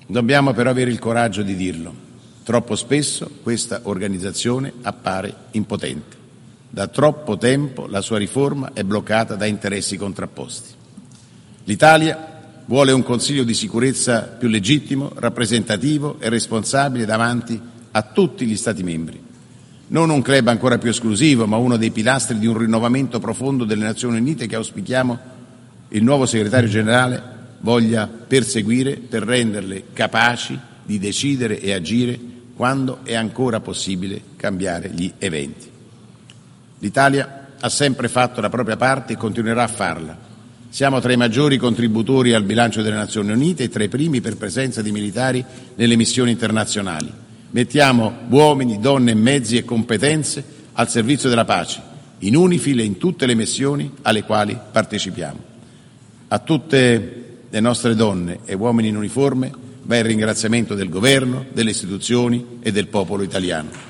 Dobbiamo però avere il coraggio di dirlo. Troppo spesso questa organizzazione appare impotente. Da troppo tempo la sua riforma è bloccata da interessi contrapposti. L'Italia vuole un Consiglio di sicurezza più legittimo, rappresentativo e responsabile davanti a tutti gli Stati membri. Non un club ancora più esclusivo, ma uno dei pilastri di un rinnovamento profondo delle Nazioni Unite che auspichiamo il nuovo segretario generale voglia perseguire per renderle capaci di decidere e agire quando è ancora possibile cambiare gli eventi. L'Italia ha sempre fatto la propria parte e continuerà a farla. Siamo tra i maggiori contributori al bilancio delle Nazioni Unite e tra i primi per presenza di militari nelle missioni internazionali. Mettiamo uomini, donne, mezzi e competenze al servizio della pace, in UNIFIL e in tutte le missioni alle quali partecipiamo. A tutte le nostre donne e uomini in uniforme va il ringraziamento del Governo, delle istituzioni e del popolo italiano.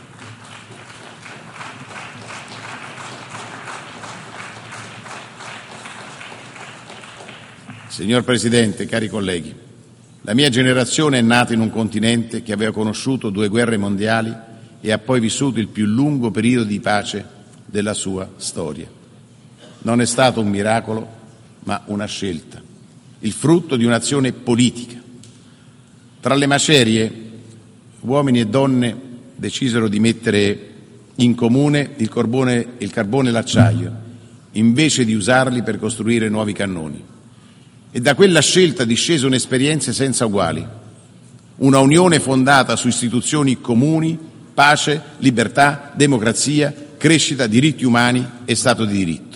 Signor Presidente, cari colleghi, la mia generazione è nata in un continente che aveva conosciuto 2 guerre mondiali e ha poi vissuto il più lungo periodo di pace della sua storia. Non è stato un miracolo, ma una scelta, il frutto di un'azione politica. Tra le macerie, uomini e donne decisero di mettere in comune il carbone e l'acciaio, invece di usarli per costruire nuovi cannoni. E da quella scelta discese un'esperienza senza uguali, una unione fondata su istituzioni comuni, pace, libertà, democrazia, crescita, diritti umani e Stato di diritto.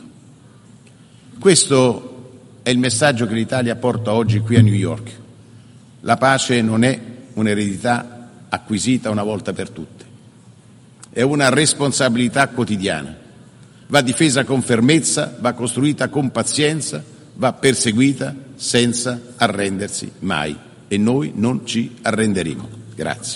Questo è il messaggio che l'Italia porta oggi qui a New York. La pace non è un'eredità acquisita una volta per tutte, è una responsabilità quotidiana. Va difesa con fermezza, va costruita con pazienza, va perseguita senza arrendersi mai e noi non ci arrenderemo. Grazie.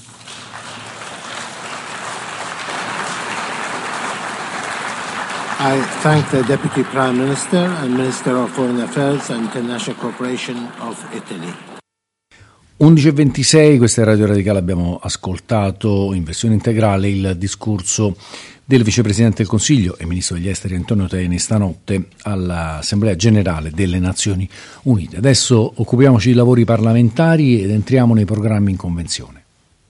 I thank the Deputy Prime Minister and Minister of Foreign Affairs and International Cooperation of Italy. 11:26, questa è Radio Radicale, abbiamo ascoltato in versione integrale il discorso del Vicepresidente del Consiglio e Ministro degli Esteri Antonio Tajani stanotte all'Assemblea Generale delle Nazioni Unite. Adesso occupiamoci di lavori parlamentari ed entriamo nei programmi in convenzione.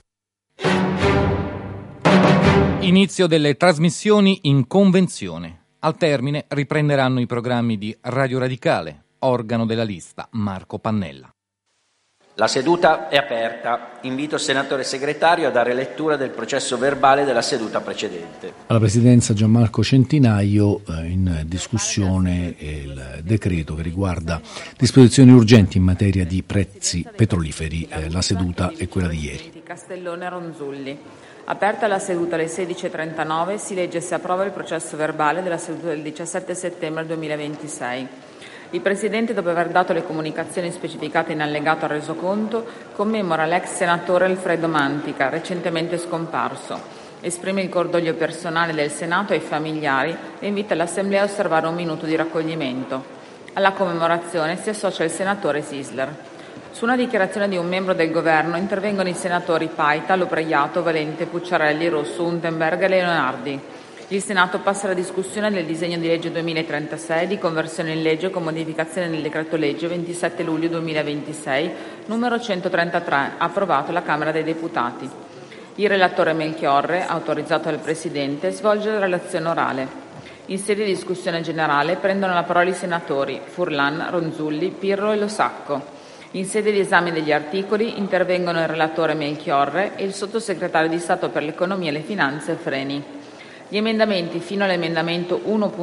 Inizio delle trasmissioni in convenzione. Al termine riprenderanno i programmi di Radio Radicale, organo della lista Marco Pannella. La seduta è aperta. Invito il senatore segretario a dare lettura del processo verbale della seduta precedente. Alla Presidenza Gianmarco Centinaio, in discussione il decreto che riguarda disposizioni urgenti in materia di prezzi petroliferi. La seduta è quella di ieri. Castellone Ronzulli. Aperta la seduta alle 16:39, si legge se approva il processo verbale della seduta del 17 settembre 2026. Il Presidente, dopo aver dato le comunicazioni specificate in allegato al resoconto, commemora l'ex senatore Alfredo Mantica, recentemente scomparso. Esprime il cordoglio personale del Senato ai familiari e invita l'Assemblea a osservare un minuto di raccoglimento. Alla commemorazione si associa il senatore Sisler. Su una dichiarazione di un membro del Governo intervengono i senatori Paita, Lopreiato, Valente, Pucciarelli, Rosso, Unterberger e Leonardi. Il Senato passa alla discussione del disegno di legge 2036 di conversione in legge con modificazione del decreto legge 27 luglio 2026 numero 133 approvato alla Camera dei Deputati. Il relatore Melchiorre, autorizzato dal Presidente, svolge la relazione orale. In sede di discussione generale prendono la parola i senatori Furlan, Ronzulli, Pirro e Losacco. In sede di esame degli articoli intervengono il relatore Melchiorre e il sottosegretario di Stato per l'Economia e le Finanze Freni. Gli emendamenti fino all'emendamento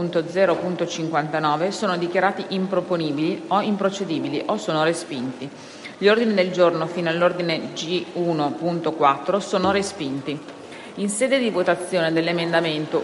1.0.59 sono dichiarati improponibili o improcedibili o sono respinti. Gli ordini del giorno fino all'ordine G1.4 sono respinti. In sede di votazione dell'emendamento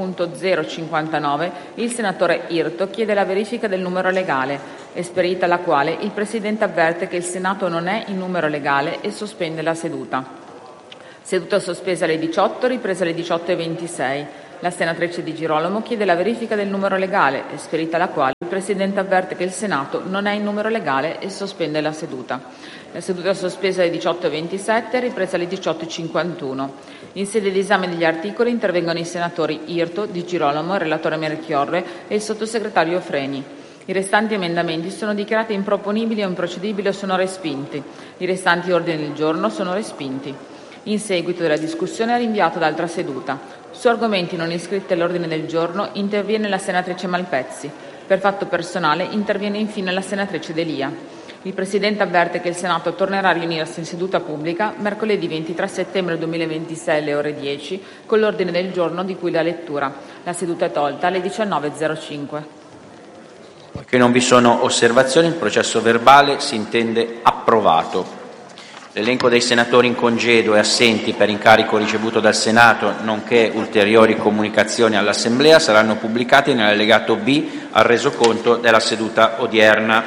1.059 il senatore Irto chiede la verifica del numero legale, esperita la quale il Presidente avverte che il Senato non è in numero legale e sospende la seduta. Seduta sospesa alle 18, ripresa alle 18:26. La senatrice Di Girolamo chiede la verifica del numero legale, esperita la quale Presidente avverte che il Senato non è in numero legale e sospende la seduta. La seduta è sospesa alle 18.27 e ripresa alle 18.51. In sede di esame degli articoli intervengono i senatori Irto, Di Girolamo, il relatore Melchiorre e il sottosegretario Freni. I restanti emendamenti sono dichiarati improponibili o improcedibili o sono respinti. I restanti ordini del giorno sono respinti. In seguito della discussione è rinviato ad altra seduta. Su argomenti non iscritti all'ordine del giorno interviene la senatrice Malpezzi. Per fatto personale interviene infine la senatrice D'Elia. Il Presidente avverte che il Senato tornerà a riunirsi in seduta pubblica mercoledì 23 settembre 2026 alle ore 10 con l'ordine del giorno di cui la lettura. La seduta è tolta alle 19.05. Poiché non vi sono osservazioni, il processo verbale si intende approvato. L'elenco dei senatori in congedo e assenti per incarico ricevuto dal Senato, nonché ulteriori comunicazioni all'Assemblea, saranno pubblicati nell'allegato B al resoconto della seduta odierna.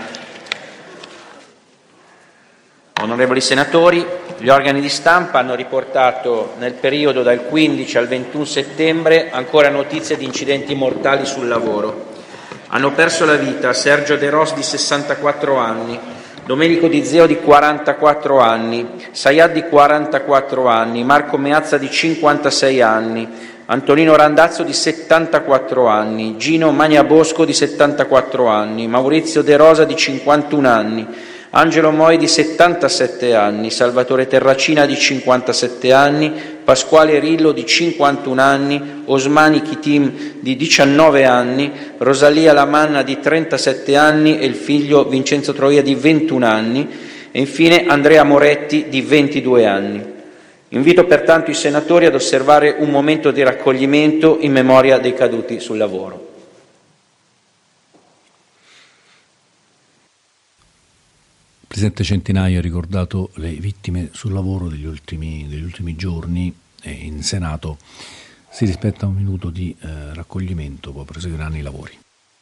Onorevoli senatori, gli organi di stampa hanno riportato nel periodo dal 15 al 21 settembre ancora notizie di incidenti mortali sul lavoro. Hanno perso la vita Sergio De Ros di 64 anni, Domenico Di Zeo di 44 anni, Sayad di 44 anni, Marco Meazza di 56 anni, Antonino Randazzo di 74 anni, Gino Magnabosco di 74 anni, Maurizio De Rosa di 51 anni, Angelo Moi di 77 anni, Salvatore Terracina di 57 anni, Pasquale Rillo di 51 anni, Osmani Chitim di 19 anni, Rosalia Lamanna di 37 anni e il figlio Vincenzo Troia di 21 anni e infine Andrea Moretti di 22 anni. Invito pertanto i senatori ad osservare un momento di raccoglimento in memoria dei caduti sul lavoro. Il Presidente Centinaio ha ricordato le vittime sul lavoro degli ultimi giorni e in Senato si rispetta un minuto di raccoglimento, poi proseguiranno i lavori.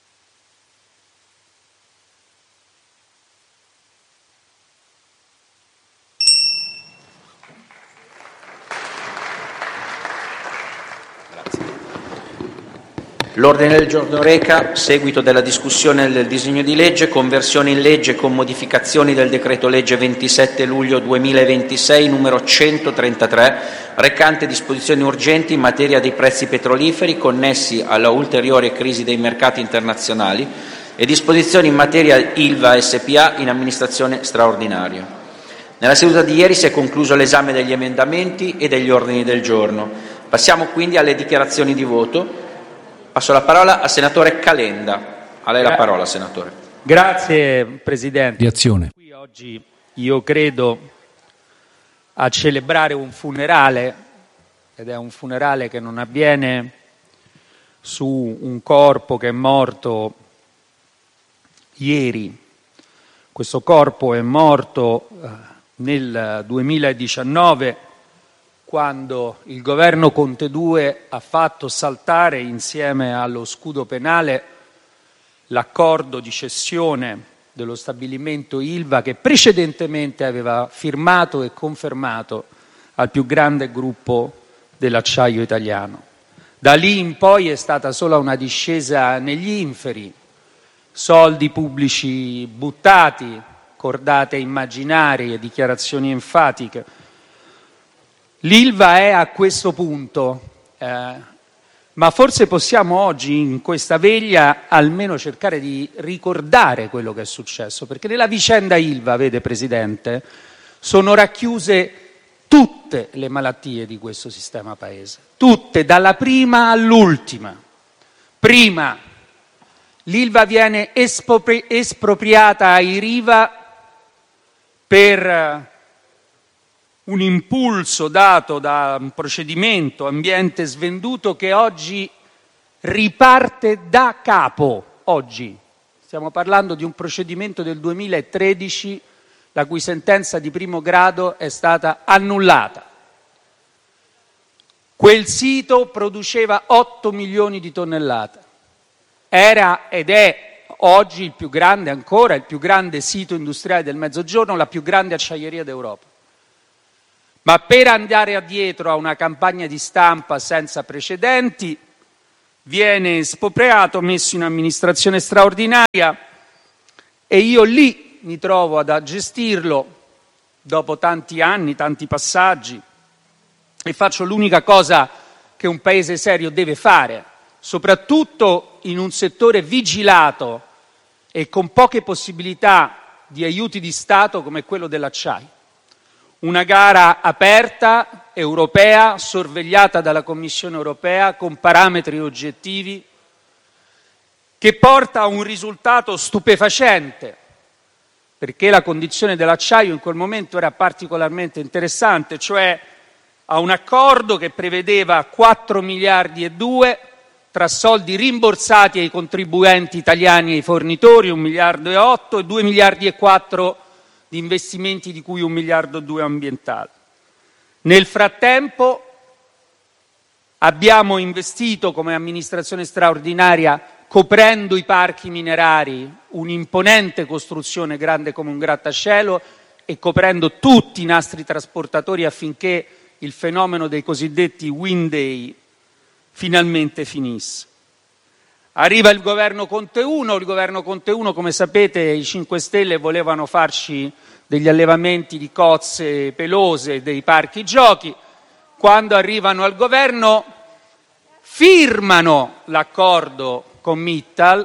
L'ordine del giorno reca seguito della discussione del disegno di legge conversione in legge con modificazioni del decreto legge 27 luglio 2026 numero 133 recante disposizioni urgenti in materia dei prezzi petroliferi connessi alla ulteriore crisi dei mercati internazionali e disposizioni in materia Ilva SpA in amministrazione straordinaria. Nella seduta di ieri si è concluso l'esame degli emendamenti e degli ordini del giorno. Passiamo quindi alle dichiarazioni di voto. Passo la parola al senatore Calenda. A lei la parola, senatore. Grazie, Presidente. Di azione. Qui oggi io credo a celebrare un funerale, ed è un funerale che non avviene su un corpo che è morto ieri. Questo corpo è morto nel 2019, quando il governo Conte II ha fatto saltare insieme allo scudo penale l'accordo di cessione dello stabilimento Ilva che precedentemente aveva firmato e confermato al più grande gruppo dell'acciaio italiano. Da lì in poi è stata solo una discesa negli inferi, soldi pubblici buttati, cordate immaginarie, dichiarazioni enfatiche. L'Ilva è a questo punto, ma forse possiamo oggi in questa veglia almeno cercare di ricordare quello che è successo, perché nella vicenda Ilva, vede Presidente, sono racchiuse tutte le malattie di questo sistema paese, tutte, dalla prima all'ultima. Prima, l'Ilva viene espropriata ai Riva per un impulso dato da un procedimento ambiente svenduto che oggi riparte da capo. Oggi stiamo parlando di un procedimento del 2013 la cui sentenza di primo grado è stata annullata. Quel sito produceva 8 milioni di tonnellate. Era ed è oggi il più grande, ancora il più grande sito industriale del Mezzogiorno, la più grande acciaieria d'Europa. Ma per andare addietro a una campagna di stampa senza precedenti, viene spogliato, messo in amministrazione straordinaria e io lì mi trovo a gestirlo dopo tanti anni, tanti passaggi, e faccio l'unica cosa che un paese serio deve fare, soprattutto in un settore vigilato e con poche possibilità di aiuti di Stato come quello dell'acciaio. Una gara aperta, europea, sorvegliata dalla Commissione europea, con parametri oggettivi, che porta a un risultato stupefacente, perché la condizione dell'acciaio in quel momento era particolarmente interessante, cioè a un accordo che prevedeva 4 miliardi e 2 tra soldi rimborsati ai contribuenti italiani e ai fornitori, 1 miliardo e 8, e 2 miliardi e 4 di investimenti, di cui 1 miliardo e 2 ambientali. Nel frattempo abbiamo investito come amministrazione straordinaria, coprendo i parchi minerari, un'imponente costruzione grande come un grattacielo e coprendo tutti i nastri trasportatori affinché il fenomeno dei cosiddetti wind day finalmente finisse. Arriva il governo Conte 1, come sapete i 5 Stelle volevano farci degli allevamenti di cozze pelose dei parchi giochi. Quando arrivano al governo firmano l'accordo con Mittal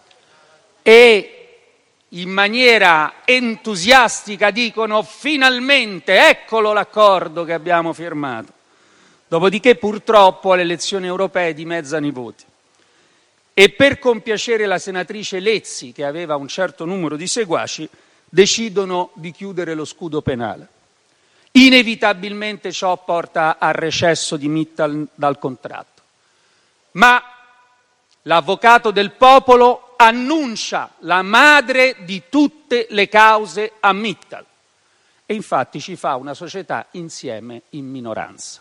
e in maniera entusiastica dicono: finalmente, eccolo l'accordo che abbiamo firmato. Dopodiché purtroppo alle elezioni europee dimezzano i voti. E per compiacere la senatrice Lezzi, che aveva un certo numero di seguaci, decidono di chiudere lo scudo penale. Inevitabilmente ciò porta al recesso di Mittal dal contratto. Ma l'avvocato del popolo annuncia la madre di tutte le cause a Mittal e infatti ci fa una società insieme in minoranza.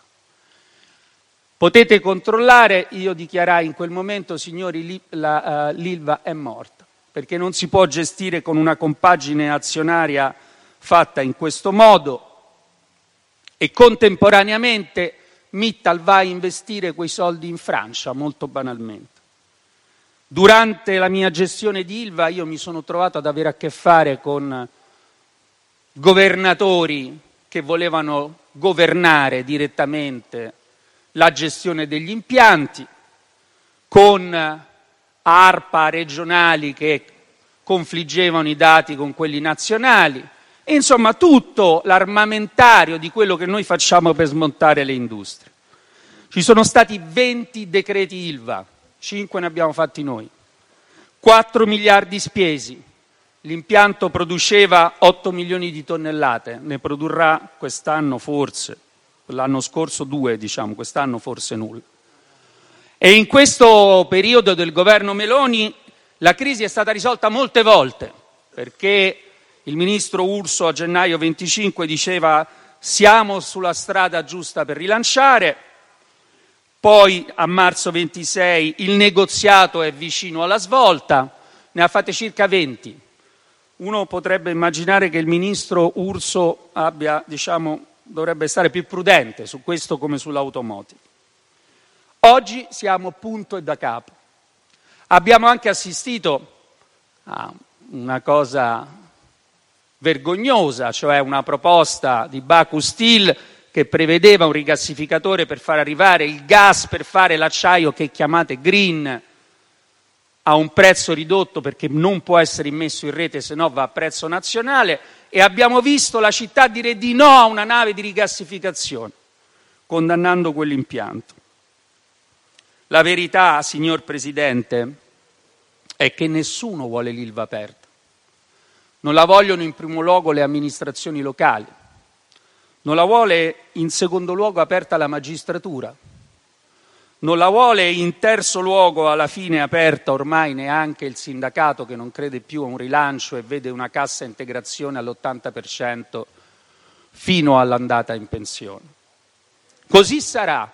Potete controllare, io dichiarai in quel momento: signori, l'Ilva è morta, perché non si può gestire con una compagine azionaria fatta in questo modo, e contemporaneamente Mittal va a investire quei soldi in Francia, molto banalmente. Durante la mia gestione di Ilva io mi sono trovato ad avere a che fare con governatori che volevano governare direttamente la gestione degli impianti, con ARPA regionali che confliggevano i dati con quelli nazionali, e insomma tutto l'armamentario di quello che noi facciamo per smontare le industrie. Ci sono stati 20 decreti Ilva, 5 ne abbiamo fatti noi, 4 miliardi spesi, l'impianto produceva 8 milioni di tonnellate, ne produrrà quest'anno forse, l'anno scorso 2, quest'anno forse nulla. E in questo periodo del governo Meloni la crisi è stata risolta molte volte, perché il ministro Urso a gennaio 25 diceva: siamo sulla strada giusta per rilanciare. Poi a marzo 26 il negoziato è vicino alla svolta, ne ha fatte circa 20. Uno potrebbe immaginare che il ministro Urso dovrebbe stare più prudente su questo come sull'automotive. Oggi siamo punto e da capo. Abbiamo anche assistito a una cosa vergognosa, cioè una proposta di Baku Steel che prevedeva un rigassificatore per far arrivare il gas per fare l'acciaio che chiamate green a un prezzo ridotto, perché non può essere immesso in rete se no va a prezzo nazionale, e abbiamo visto la città dire di no a una nave di rigassificazione, condannando quell'impianto. La verità, signor Presidente, è che nessuno vuole l'Ilva aperta. Non la vogliono in primo luogo le amministrazioni locali, non la vuole in secondo luogo aperta la magistratura, non la vuole in terzo luogo alla fine aperta ormai neanche il sindacato, che non crede più a un rilancio e vede una cassa integrazione all'80% fino all'andata in pensione. Così sarà.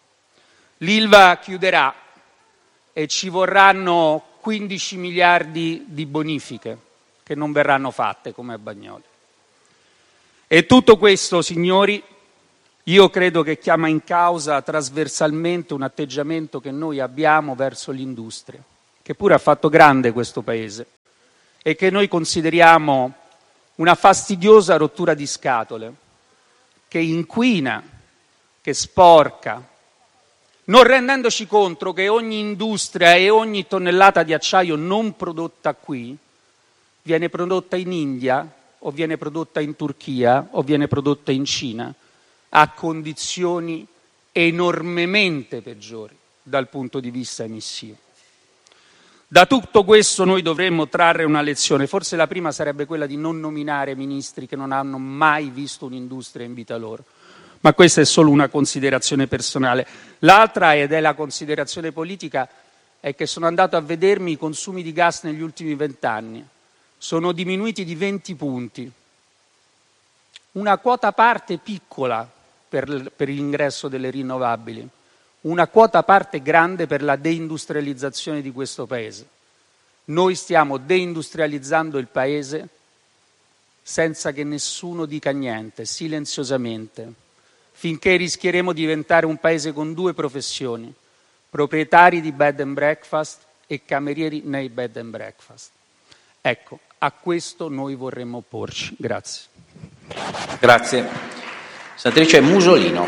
L'Ilva chiuderà e ci vorranno 15 miliardi di bonifiche che non verranno fatte come a Bagnoli. E tutto questo, signori, io credo che chiama in causa trasversalmente un atteggiamento che noi abbiamo verso l'industria, che pure ha fatto grande questo Paese e che noi consideriamo una fastidiosa rottura di scatole, che inquina, che sporca, non rendendoci conto che ogni industria e ogni tonnellata di acciaio non prodotta qui viene prodotta in India o viene prodotta in Turchia o viene prodotta in Cina a condizioni enormemente peggiori dal punto di vista emissivo. Da tutto questo noi dovremmo trarre una lezione, forse la prima sarebbe quella di non nominare ministri che non hanno mai visto un'industria in vita loro, ma questa è solo una considerazione personale. L'altra, ed è la considerazione politica, è che sono andato a vedermi i consumi di gas negli ultimi 20 anni. Sono diminuiti di 20 punti. Una quota parte piccola per l'ingresso delle rinnovabili, una quota parte grande per la deindustrializzazione di questo Paese. Noi stiamo deindustrializzando il Paese senza che nessuno dica niente, silenziosamente, finché rischieremo di diventare un Paese con 2 professioni, proprietari di bed and breakfast e camerieri nei bed and breakfast. Ecco, a questo noi vorremmo opporci. Grazie. Grazie. Senatrice Musolino.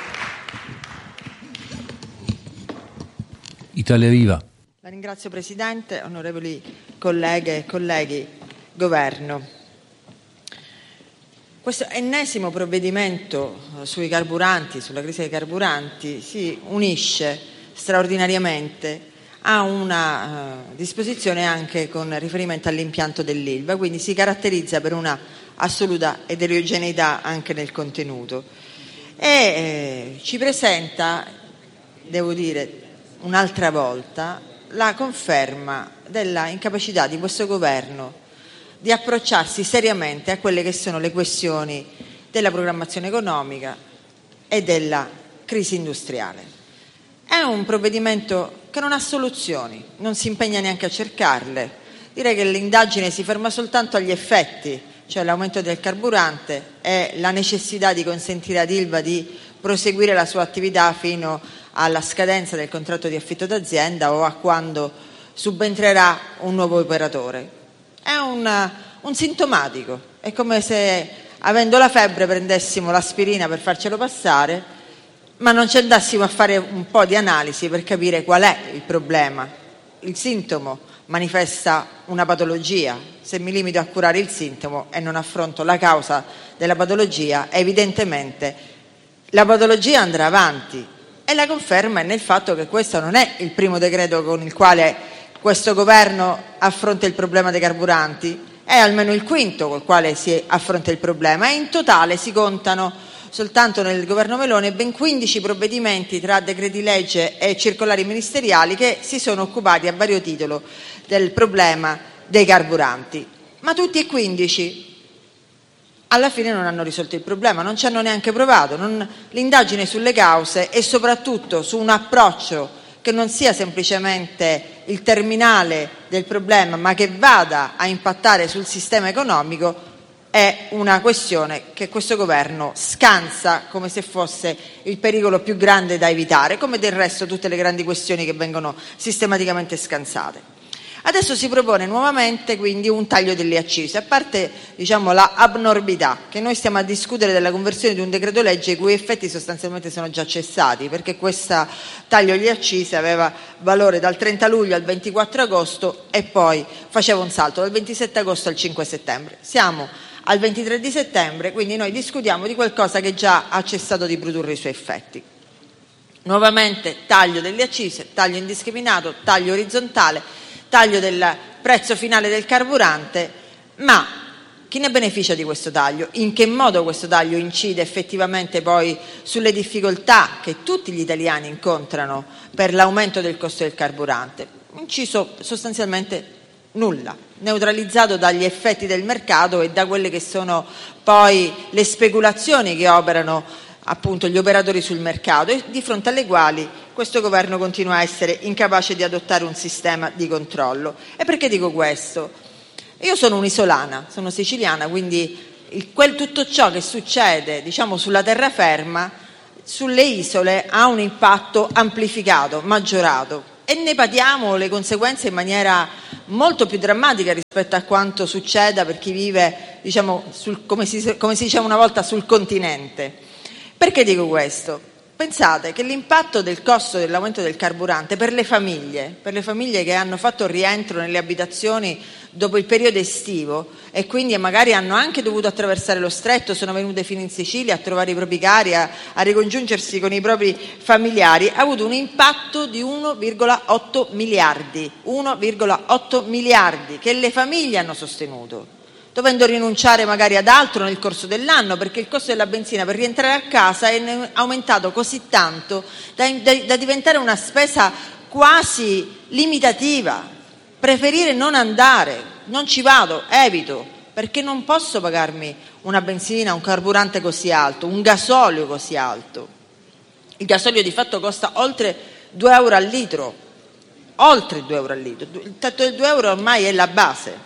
Italia Viva. La ringrazio Presidente, onorevoli colleghe e colleghi, Governo. Questo ennesimo provvedimento sui carburanti, sulla crisi dei carburanti, si unisce straordinariamente a una disposizione anche con riferimento all'impianto dell'Ilva, quindi si caratterizza per una assoluta eterogeneità anche nel contenuto e ci presenta, devo dire un'altra volta, la conferma della incapacità di questo Governo di approcciarsi seriamente a quelle che sono le questioni della programmazione economica e della crisi industriale. È un provvedimento che non ha soluzioni, non si impegna neanche a cercarle. Direi che l'indagine si ferma soltanto agli effetti, cioè l'aumento del carburante e la necessità di consentire ad Ilva di proseguire la sua attività fino alla scadenza del contratto di affitto d'azienda o a quando subentrerà un nuovo operatore. È un sintomatico, è come se avendo la febbre prendessimo l'aspirina per farcelo passare, ma non ci andassimo a fare un po' di analisi per capire qual è il problema. Il sintomo manifesta una patologia. Se mi limito a curare il sintomo e non affronto la causa della patologia, evidentemente la patologia andrà avanti. E la conferma è nel fatto che questo non è il primo decreto con il quale questo Governo affronta il problema dei carburanti, è almeno il quinto col quale si affronta il problema e in totale si contano soltanto nel Governo Meloni ben 15 provvedimenti tra decreti legge e circolari ministeriali che si sono occupati a vario titolo del problema dei carburanti. Ma tutti e 15 alla fine non hanno risolto il problema, non ci hanno neanche provato. L'indagine sulle cause e soprattutto su un approccio che non sia semplicemente il terminale del problema, ma che vada a impattare sul sistema economico, è una questione che questo Governo scansa come se fosse il pericolo più grande da evitare, come del resto tutte le grandi questioni che vengono sistematicamente scansate. Adesso si propone nuovamente quindi un taglio delle accise, a parte la abnormità che noi stiamo a discutere della conversione di un decreto legge i cui effetti sostanzialmente sono già cessati, perché questo taglio delle accise aveva valore dal 30 luglio al 24 agosto e poi faceva un salto dal 27 agosto al 5 settembre. Siamo al 23 di settembre, quindi noi discutiamo di qualcosa che già ha cessato di produrre i suoi effetti. Nuovamente taglio delle accise, taglio indiscriminato, taglio orizzontale, taglio del prezzo finale del carburante, ma chi ne beneficia di questo taglio? In che modo questo taglio incide effettivamente poi sulle difficoltà che tutti gli italiani incontrano per l'aumento del costo del carburante? Inciso sostanzialmente nulla, neutralizzato dagli effetti del mercato e da quelle che sono poi le speculazioni che operano appunto gli operatori sul mercato e di fronte alle quali questo Governo continua a essere incapace di adottare un sistema di controllo. E perché dico questo? Io sono un'isolana, sono siciliana, quindi tutto ciò che succede sulla terraferma sulle isole ha un impatto amplificato, maggiorato, e ne patiamo le conseguenze in maniera molto più drammatica rispetto a quanto succeda per chi vive, diciamo, come si diceva una volta, sul continente. Perché dico questo? Pensate che l'impatto del costo dell'aumento del carburante per le famiglie che hanno fatto rientro nelle abitazioni dopo il periodo estivo e quindi magari hanno anche dovuto attraversare lo stretto, sono venute fino in Sicilia a trovare i propri cari, a ricongiungersi con i propri familiari, ha avuto un impatto di 1,8 miliardi, 1,8 miliardi che le famiglie hanno sostenuto, dovendo rinunciare magari ad altro nel corso dell'anno, perché il costo della benzina per rientrare a casa è aumentato così tanto da diventare una spesa quasi limitativa. Preferire non andare, non ci vado, evito, perché non posso pagarmi una benzina, un carburante così alto, un gasolio così alto. Il gasolio di fatto costa oltre 2 euro al litro, oltre 2 euro al litro, il tetto del 2 euro ormai è la base.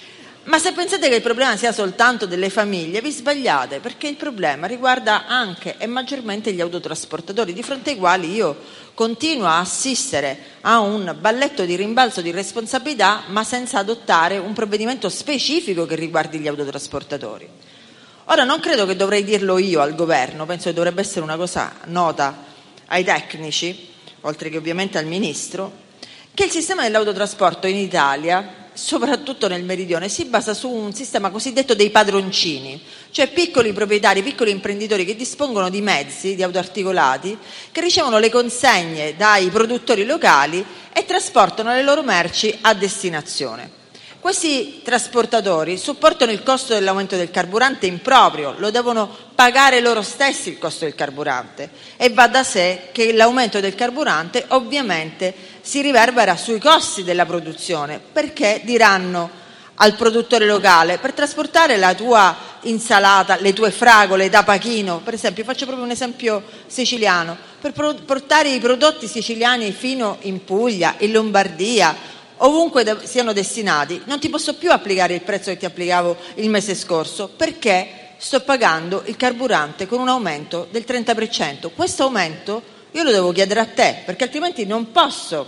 Ma se pensate che il problema sia soltanto delle famiglie, vi sbagliate, perché il problema riguarda anche e maggiormente gli autotrasportatori, di fronte ai quali io continuo a assistere a un balletto di rimbalzo di responsabilità, ma senza adottare un provvedimento specifico che riguardi gli autotrasportatori. Ora, non credo che dovrei dirlo io al governo, penso che dovrebbe essere una cosa nota ai tecnici, oltre che ovviamente al ministro, che il sistema dell'autotrasporto in Italia, soprattutto nel meridione, si basa su un sistema cosiddetto dei padroncini, cioè piccoli proprietari, piccoli imprenditori che dispongono di mezzi, di autoarticolati, che ricevono le consegne dai produttori locali e trasportano le loro merci a destinazione. Questi trasportatori supportano il costo dell'aumento del carburante in proprio, lo devono pagare loro stessi il costo del carburante, e va da sé che l'aumento del carburante ovviamente si riverbera sui costi della produzione, perché diranno al produttore locale: per trasportare la tua insalata, le tue fragole da Pachino, per esempio, faccio proprio un esempio siciliano, per portare i prodotti siciliani fino in Puglia, in Lombardia, ovunque siano destinati, non ti posso più applicare il prezzo che ti applicavo il mese scorso, perché sto pagando il carburante con un aumento del 30%. Questo aumento io lo devo chiedere a te, perché altrimenti non posso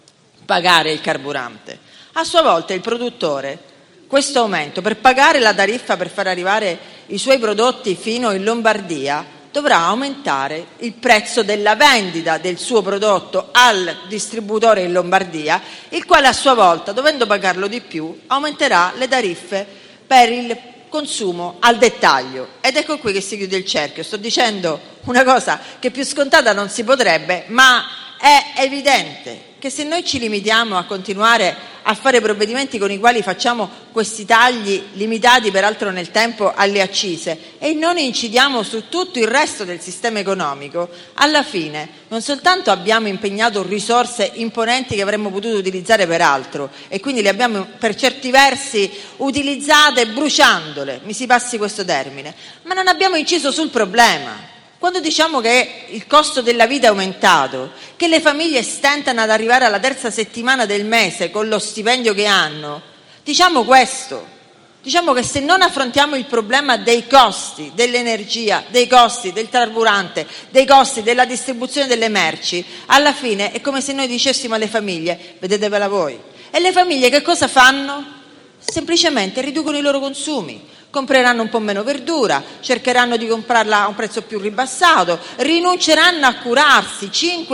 pagare il carburante. A sua volta il produttore, questo aumento, per pagare la tariffa per far arrivare i suoi prodotti fino in Lombardia, dovrà aumentare il prezzo della vendita del suo prodotto al distributore in Lombardia, il quale a sua volta, dovendo pagarlo di più, aumenterà le tariffe per il consumo al dettaglio. Ed ecco qui che si chiude il cerchio. Sto dicendo una cosa che più scontata non si potrebbe, ma è evidente che se noi ci limitiamo a continuare a fare provvedimenti con i quali facciamo questi tagli limitati peraltro nel tempo alle accise e non incidiamo su tutto il resto del sistema economico, alla fine non soltanto abbiamo impegnato risorse imponenti che avremmo potuto utilizzare per altro e quindi le abbiamo per certi versi utilizzate bruciandole, mi si passi questo termine, ma non abbiamo inciso sul problema. Quando diciamo che il costo della vita è aumentato, che le famiglie stentano ad arrivare alla terza settimana del mese con lo stipendio che hanno, diciamo questo. Diciamo che se non affrontiamo il problema dei costi dell'energia, dei costi del carburante, dei costi della distribuzione delle merci, alla fine è come se noi dicessimo alle famiglie: vedetevela voi. E le famiglie che cosa fanno? Semplicemente riducono i loro consumi. Compreranno un po' meno verdura, cercheranno di comprarla a un prezzo più ribassato, rinunceranno a curarsi.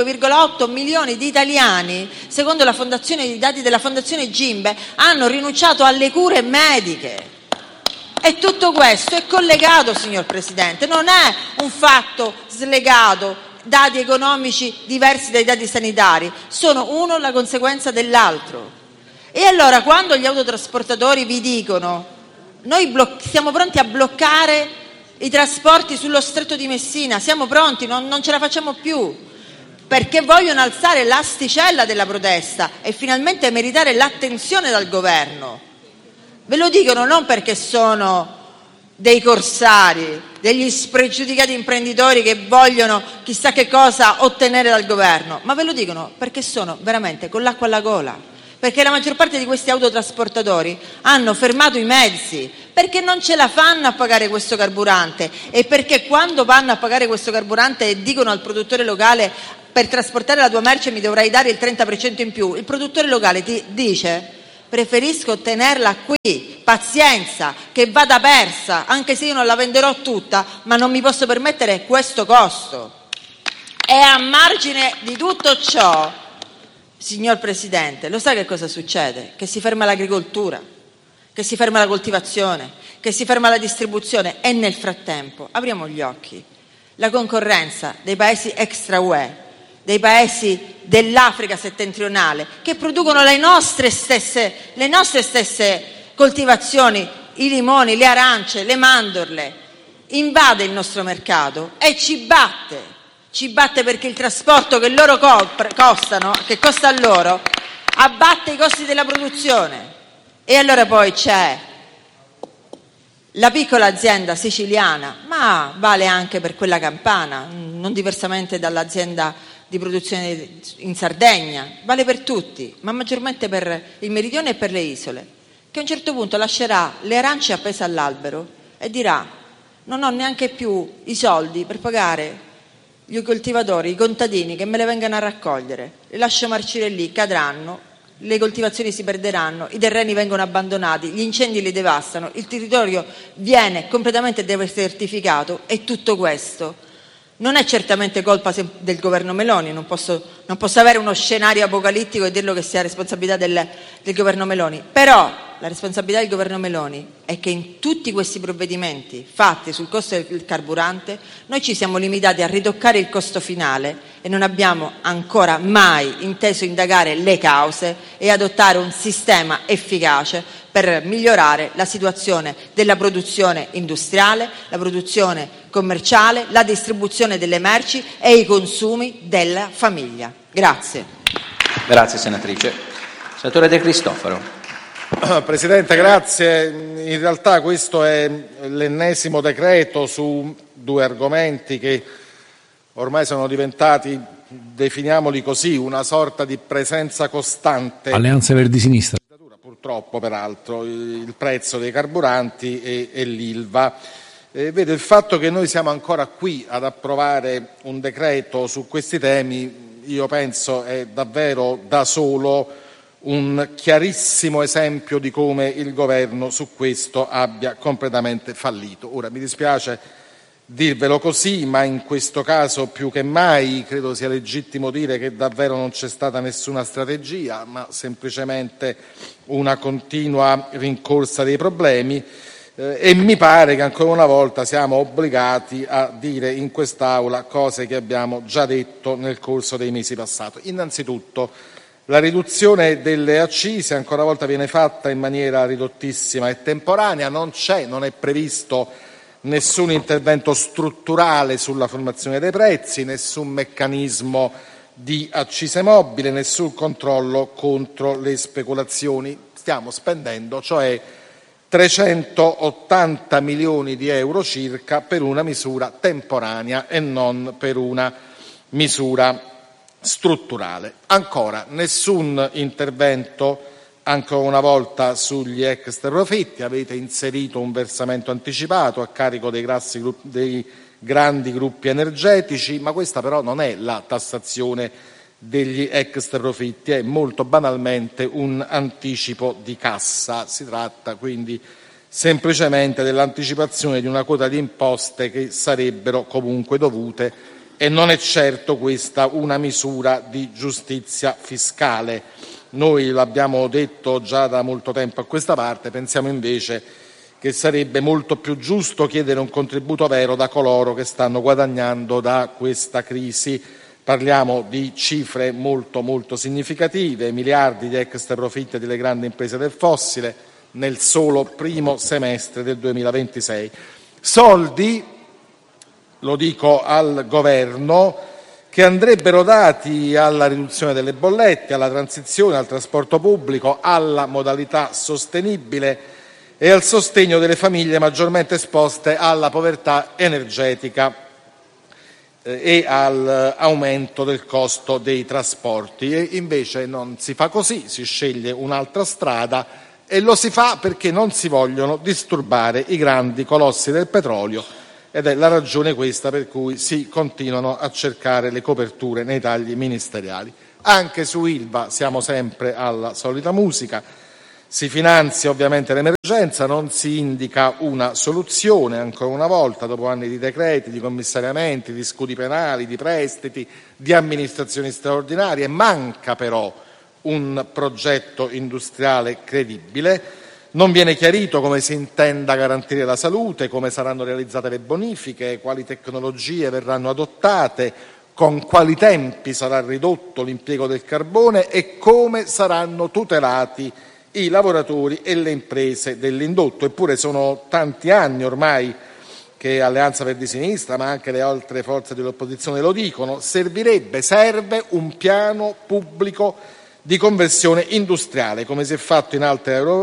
5,8 milioni di italiani, secondo i dati della Fondazione Gimbe, hanno rinunciato alle cure mediche. E tutto questo è collegato, signor Presidente, non è un fatto slegato, dati economici diversi dai dati sanitari, sono uno la conseguenza dell'altro. E allora quando gli autotrasportatori vi dicono: noi siamo pronti a bloccare i trasporti sullo Stretto di Messina, siamo pronti, non ce la facciamo più, perché vogliono alzare l'asticella della protesta e finalmente meritare l'attenzione dal governo. Ve lo dicono non perché sono dei corsari, degli spregiudicati imprenditori che vogliono chissà che cosa ottenere dal governo, ma ve lo dicono perché sono veramente con l'acqua alla gola, perché la maggior parte di questi autotrasportatori hanno fermato i mezzi perché non ce la fanno a pagare questo carburante, e perché quando vanno a pagare questo carburante e dicono al produttore locale: per trasportare la tua merce mi dovrai dare il 30% in più, il produttore locale ti dice: preferisco tenerla qui, pazienza, che vada persa, anche se io non la venderò tutta, ma non mi posso permettere questo costo. E a margine di tutto ciò, signor Presidente, lo sa che cosa succede? Che si ferma l'agricoltura, che si ferma la coltivazione, che si ferma la distribuzione, e nel frattempo, apriamo gli occhi, la concorrenza dei paesi extra UE, dei paesi dell'Africa settentrionale, che producono le nostre stesse coltivazioni, i limoni, le arance, le mandorle, invade il nostro mercato e ci batte perché il trasporto che loro che costa a loro, abbatte i costi della produzione. E allora poi c'è la piccola azienda siciliana, ma vale anche per quella campana, non diversamente dall'azienda di produzione in Sardegna, vale per tutti, ma maggiormente per il meridione e per le isole, che a un certo punto lascerà le arance appese all'albero e dirà: non ho neanche più i soldi per pagare gli coltivatori, i contadini che me le vengano a raccogliere, le lascio marcire lì, cadranno, le coltivazioni si perderanno, i terreni vengono abbandonati, gli incendi li devastano, il territorio viene completamente desertificato. E tutto questo non è certamente colpa del governo Meloni, non posso avere uno scenario apocalittico e dirlo che sia responsabilità del governo Meloni, però la responsabilità del governo Meloni è che in tutti questi provvedimenti fatti sul costo del carburante noi ci siamo limitati a ritoccare il costo finale e non abbiamo ancora mai inteso indagare le cause e adottare un sistema efficace per migliorare la situazione della produzione industriale, la produzione commerciale, la distribuzione delle merci e i consumi della famiglia. Grazie. Grazie senatrice. Senatore De Cristofaro. Presidente, grazie. In realtà questo è l'ennesimo decreto su due argomenti che ormai sono diventati, definiamoli così, una sorta di presenza costante. Alleanza Verdi-Sinistra. Purtroppo, peraltro, il prezzo dei carburanti e l'Ilva. Vedo il fatto che noi siamo ancora qui ad approvare un decreto su questi temi, io penso è davvero da solo un chiarissimo esempio di come il governo su questo abbia completamente fallito. Ora, mi dispiace dirvelo così, ma in questo caso più che mai credo sia legittimo dire che davvero non c'è stata nessuna strategia, ma semplicemente una continua rincorsa dei problemi, e mi pare che ancora una volta siamo obbligati a dire in quest'Aula cose che abbiamo già detto nel corso dei mesi passati. Innanzitutto, la riduzione delle accise ancora una volta viene fatta in maniera ridottissima e temporanea, non è previsto nessun intervento strutturale sulla formazione dei prezzi, nessun meccanismo di accise mobile, nessun controllo contro le speculazioni. Stiamo spendendo cioè 380 milioni di euro circa per una misura temporanea e non per una misura strutturale. Ancora nessun intervento ancora una volta sugli extra profitti, avete inserito un versamento anticipato a carico dei grandi gruppi energetici, ma questa però non è la tassazione degli extra profitti, è molto banalmente un anticipo di cassa. Si tratta quindi semplicemente dell'anticipazione di una quota di imposte che sarebbero comunque dovute, e non è certo questa una misura di giustizia fiscale. Noi l'abbiamo detto già da molto tempo a questa parte, pensiamo invece che sarebbe molto più giusto chiedere un contributo vero da coloro che stanno guadagnando da questa crisi. Parliamo di cifre molto molto significative, miliardi di extra profitti delle grandi imprese del fossile nel solo primo semestre del 2026. Soldi, lo dico al governo, che andrebbero dati alla riduzione delle bollette, alla transizione al trasporto pubblico, alla modalità sostenibile e al sostegno delle famiglie maggiormente esposte alla povertà energetica. e all'aumento del costo dei trasporti. E invece non si fa così, si sceglie un'altra strada e lo si fa perché non si vogliono disturbare i grandi colossi del petrolio, ed è la ragione questa per cui si continuano a cercare le coperture nei tagli ministeriali. Anche su Ilva siamo sempre alla solita musica. Si finanzia ovviamente l'emergenza, non si indica una soluzione, ancora una volta, dopo anni di decreti, di commissariamenti, di scudi penali, di prestiti, di amministrazioni straordinarie. Manca però un progetto industriale credibile. Non viene chiarito come si intenda garantire la salute, come saranno realizzate le bonifiche, quali tecnologie verranno adottate, con quali tempi sarà ridotto l'impiego del carbone e come saranno tutelati i lavoratori e le imprese dell'indotto. Eppure sono tanti anni ormai che Alleanza Verdi Sinistra, ma anche le altre forze dell'opposizione lo dicono: serve un piano pubblico di conversione industriale, come si è fatto in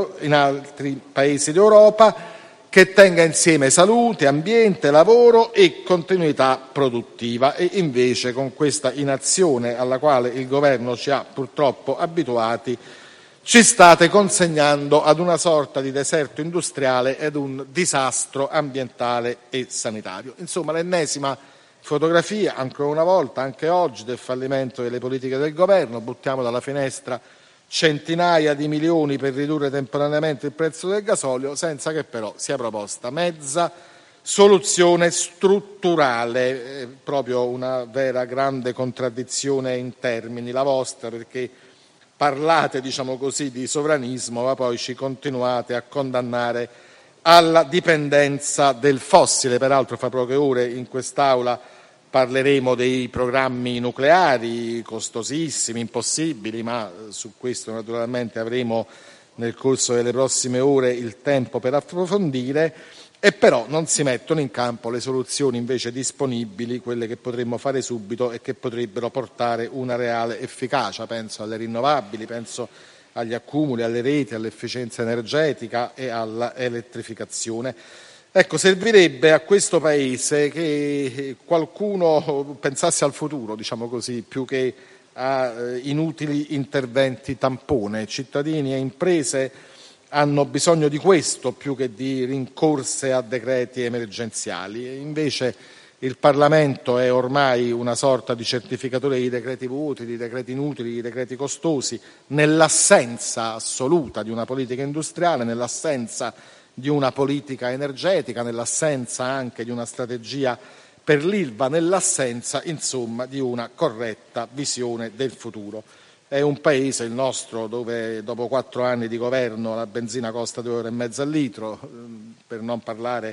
altri paesi d'Europa, che tenga insieme salute, ambiente, lavoro e continuità produttiva. E invece, con questa inazione alla quale il governo ci ha purtroppo abituati, ci state consegnando ad una sorta di deserto industriale ed un disastro ambientale e sanitario. Insomma, l'ennesima fotografia, ancora una volta, anche oggi, del fallimento delle politiche del governo. Buttiamo dalla finestra centinaia di milioni per ridurre temporaneamente il prezzo del gasolio, senza che però sia proposta mezza soluzione strutturale. È proprio una vera grande contraddizione in termini la vostra, perché parlate, diciamo così, di sovranismo, ma poi ci continuate a condannare alla dipendenza del fossile. Peraltro fra poche ore in quest'Aula parleremo dei programmi nucleari, costosissimi, impossibili, ma su questo naturalmente avremo nel corso delle prossime ore il tempo per approfondire. E però non si mettono in campo le soluzioni invece disponibili, quelle che potremmo fare subito e che potrebbero portare una reale efficacia. Penso alle rinnovabili, penso agli accumuli, alle reti, all'efficienza energetica e all'elettrificazione. Ecco, servirebbe a questo Paese che qualcuno pensasse al futuro, diciamo così, più che a inutili interventi tampone. Cittadini e imprese hanno bisogno di questo più che di rincorse a decreti emergenziali. E invece il Parlamento è ormai una sorta di certificatore di decreti vuoti, di decreti inutili, di decreti costosi, nell'assenza assoluta di una politica industriale, nell'assenza di una politica energetica, nell'assenza anche di una strategia per l'Ilva, nell'assenza, insomma, di una corretta visione del futuro. È un paese, il nostro, dove dopo 4 anni di governo la benzina costa 2,5 euro al litro, per non parlare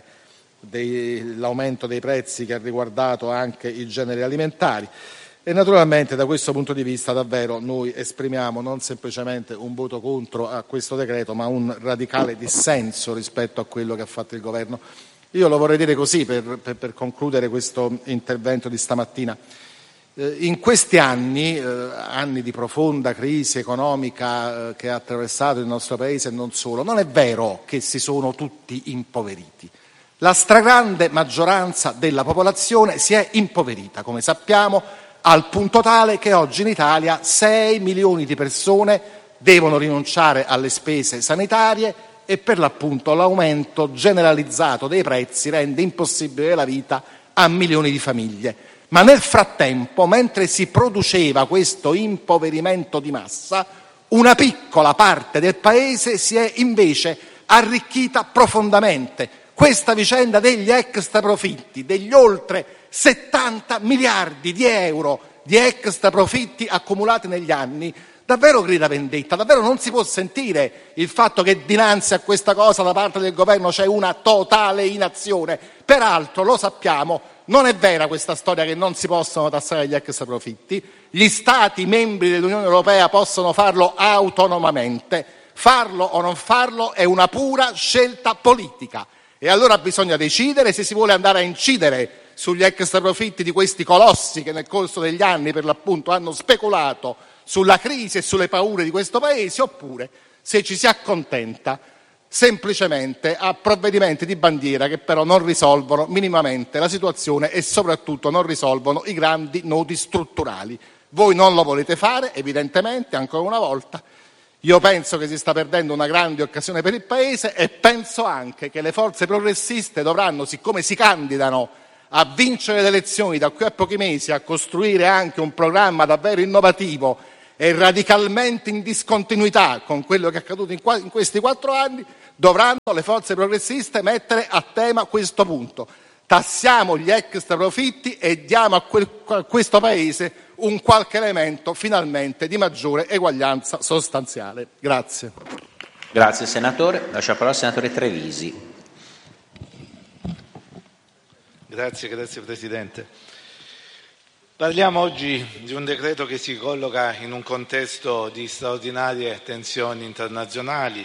dell'aumento dei prezzi che ha riguardato anche i generi alimentari. E naturalmente da questo punto di vista davvero noi esprimiamo non semplicemente un voto contro a questo decreto, ma un radicale dissenso rispetto a quello che ha fatto il governo. Io lo vorrei dire così per concludere questo intervento di stamattina. In questi anni di profonda crisi economica che ha attraversato il nostro paese e non solo, non è vero che si sono tutti impoveriti. La stragrande maggioranza della popolazione si è impoverita, come sappiamo, al punto tale che oggi in Italia 6 milioni di persone devono rinunciare alle spese sanitarie e per l'appunto l'aumento generalizzato dei prezzi rende impossibile la vita a milioni di famiglie. Ma nel frattempo, mentre si produceva questo impoverimento di massa, una piccola parte del paese si è invece arricchita profondamente. Questa vicenda degli extra profitti, degli oltre 70 miliardi di euro di extra profitti accumulati negli anni, davvero grida vendetta. Davvero non si può sentire il fatto che dinanzi a questa cosa da parte del governo c'è una totale inazione. Peraltro, lo sappiamo, non è vera questa storia che non si possono tassare gli extra profitti. Gli Stati membri dell'Unione Europea possono farlo autonomamente. Farlo o non farlo è una pura scelta politica. E allora bisogna decidere se si vuole andare a incidere sugli extra profitti di questi colossi che nel corso degli anni per l'appunto hanno speculato sulla crisi e sulle paure di questo paese, oppure se ci si accontenta semplicemente a provvedimenti di bandiera che però non risolvono minimamente la situazione e soprattutto non risolvono i grandi nodi strutturali. Voi non lo volete fare, evidentemente, ancora una volta. Io penso che si sta perdendo una grande occasione per il Paese e penso anche che le forze progressiste dovranno, siccome si candidano a vincere le elezioni da qui a pochi mesi, a costruire anche un programma davvero innovativo e radicalmente in discontinuità con quello che è accaduto in questi 4 anni, dovranno le forze progressiste mettere a tema questo punto. Tassiamo gli extra profitti e diamo a questo Paese un qualche elemento finalmente di maggiore eguaglianza sostanziale. Grazie. Grazie senatore. Lascio la parola al senatore Trevisi. Grazie Presidente. Parliamo oggi di un decreto che si colloca in un contesto di straordinarie tensioni internazionali,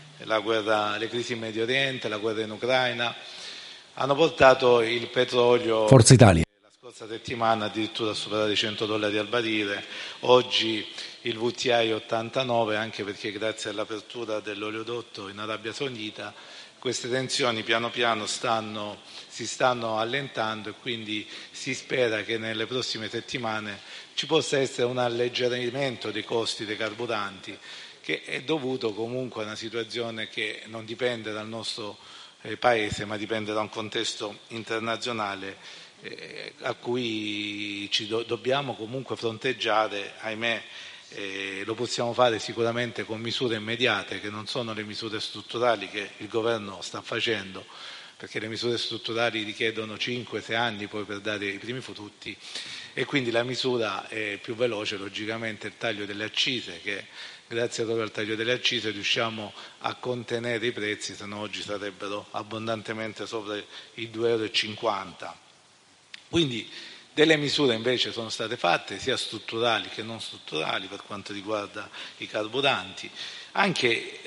le crisi in Medio Oriente, la guerra in Ucraina, hanno portato il petrolio Forza Italia la scorsa settimana addirittura a superare i $100 al barile, oggi il WTI 89, anche perché grazie all'apertura dell'oleodotto in Arabia Saudita queste tensioni piano piano si stanno allentando e quindi si spera che nelle prossime settimane ci possa essere un alleggerimento dei costi dei carburanti, che è dovuto comunque a una situazione che non dipende dal nostro Paese, ma dipende da un contesto internazionale a cui ci dobbiamo comunque fronteggiare, ahimè. Lo possiamo fare sicuramente con misure immediate, che non sono le misure strutturali che il governo sta facendo, perché le misure strutturali richiedono 5-6 anni poi per dare i primi frutti, e quindi la misura più veloce logicamente è il taglio delle accise, che grazie proprio al taglio delle accise riusciamo a contenere i prezzi, se no oggi sarebbero abbondantemente sopra i €2,50. Quindi delle misure invece sono state fatte, sia strutturali che non strutturali, per quanto riguarda i carburanti. Anche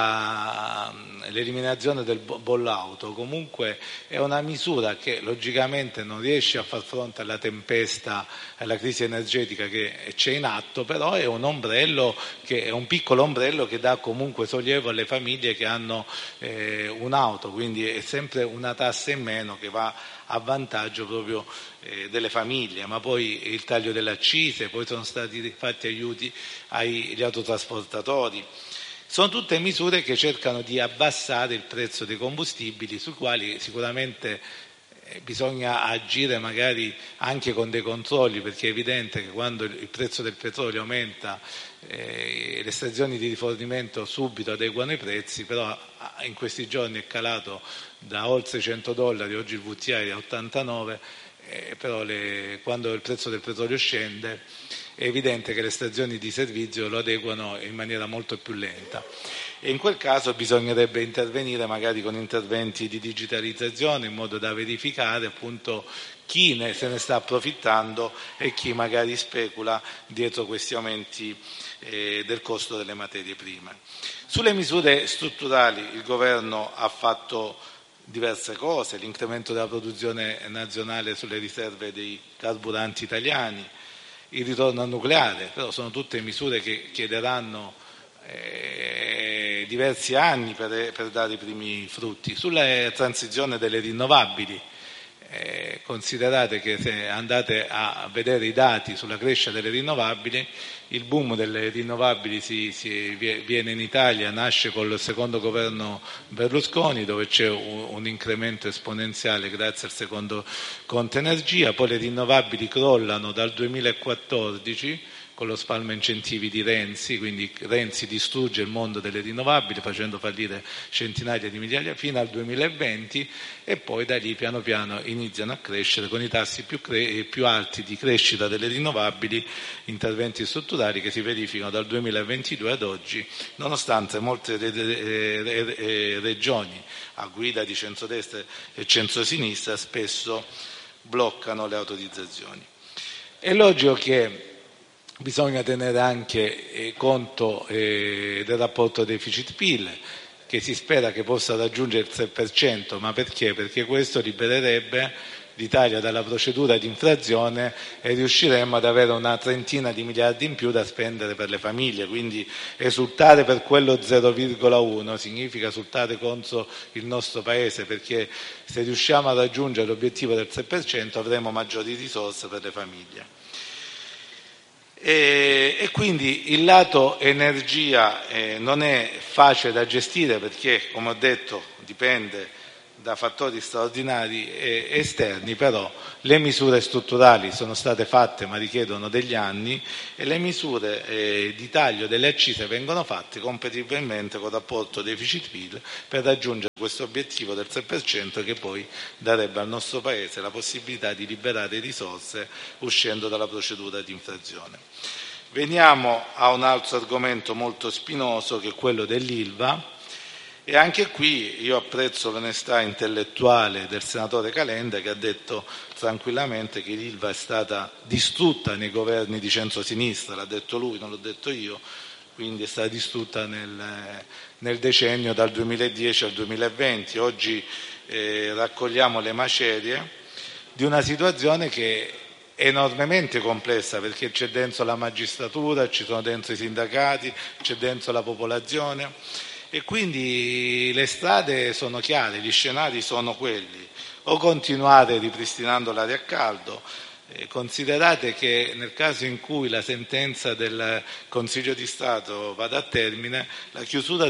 l'eliminazione del bollo auto comunque è una misura che logicamente non riesce a far fronte alla tempesta, alla crisi energetica che c'è in atto, però è un ombrello, che è un piccolo ombrello che dà comunque sollievo alle famiglie che hanno un'auto, quindi è sempre una tassa in meno che va a vantaggio proprio delle famiglie. Ma poi il taglio delle accise, poi sono stati fatti aiuti agli autotrasportatori. Sono tutte misure che cercano di abbassare il prezzo dei combustibili, sui quali sicuramente bisogna agire magari anche con dei controlli, perché è evidente che quando il prezzo del petrolio aumenta le stazioni di rifornimento subito adeguano i prezzi, però in questi giorni è calato da oltre $100, oggi il WTI è 89, però quando il prezzo del petrolio scende è evidente che le stazioni di servizio lo adeguano in maniera molto più lenta, e in quel caso bisognerebbe intervenire magari con interventi di digitalizzazione, in modo da verificare appunto chi se ne sta approfittando e chi magari specula dietro questi aumenti del costo delle materie prime. Sulle misure strutturali il governo ha fatto diverse cose: l'incremento della produzione nazionale sulle riserve dei carburanti italiani, il ritorno al nucleare, però sono tutte misure che chiederanno diversi anni per dare i primi frutti. Sulla transizione delle rinnovabili, considerate che se andate a vedere i dati sulla crescita delle rinnovabili, il boom delle rinnovabili viene in Italia, nasce col secondo governo Berlusconi, dove c'è un incremento esponenziale grazie al secondo Conte Energia. Poi le rinnovabili crollano dal 2014 con lo spalma incentivi di Renzi, quindi Renzi distrugge il mondo delle rinnovabili facendo fallire centinaia di migliaia fino al 2020, e poi da lì piano piano iniziano a crescere con i tassi più alti di crescita delle rinnovabili, interventi strutturali che si verificano dal 2022 ad oggi, nonostante molte regioni a guida di centrodestra e centrosinistra spesso bloccano le autorizzazioni. È logico che bisogna tenere anche conto del rapporto deficit-PIL, che si spera che possa raggiungere il 3%, ma perché? Perché questo libererebbe d'Italia dalla procedura di infrazione e riusciremo ad avere una trentina di miliardi in più da spendere per le famiglie. Quindi esultare per quello 0,1 significa esultare contro il nostro Paese, perché se riusciamo a raggiungere l'obiettivo del 3% avremo maggiori risorse per le famiglie. E quindi il lato energia non è facile da gestire perché, come ho detto, dipende da fattori straordinari e esterni, però le misure strutturali sono state fatte ma richiedono degli anni e le misure di taglio delle accise vengono fatte compatibilmente con il rapporto deficit-PIL per raggiungere questo obiettivo del 3% che poi darebbe al nostro Paese la possibilità di liberare risorse uscendo dalla procedura di infrazione. Veniamo a un altro argomento molto spinoso che è quello dell'Ilva. E anche qui io apprezzo l'onestà intellettuale del senatore Calenda, che ha detto tranquillamente che l'Ilva è stata distrutta nei governi di centrosinistra, l'ha detto lui, non l'ho detto io, quindi è stata distrutta nel decennio dal 2010 al 2020. Oggi raccogliamo le macerie di una situazione che è enormemente complessa, perché c'è dentro la magistratura, ci sono dentro i sindacati, c'è dentro la popolazione. E quindi le strade sono chiare, gli scenari sono quelli: o continuare ripristinando l'aria a caldo, considerate che nel caso in cui la sentenza del Consiglio di Stato vada a termine, la chiusura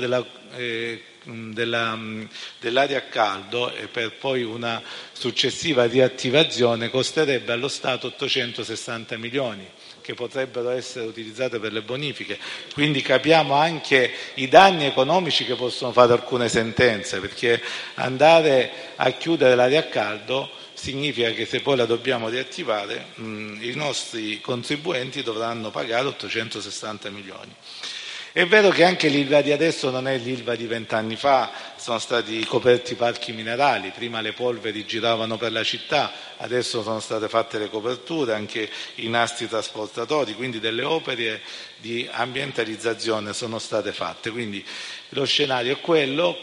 dell'aria a caldo e per poi una successiva riattivazione costerebbe allo Stato 860 milioni che potrebbero essere utilizzate per le bonifiche. Quindi capiamo anche i danni economici che possono fare alcune sentenze, perché andare a chiudere l'aria a caldo significa che se poi la dobbiamo riattivare i nostri contribuenti dovranno pagare 860 milioni. È vero che anche l'Ilva di adesso non è l'Ilva di 20 anni fa, sono stati coperti parchi minerali, prima le polveri giravano per la città, adesso sono state fatte le coperture, anche i nastri trasportatori, quindi delle opere di ambientalizzazione sono state fatte. Quindi lo scenario è quello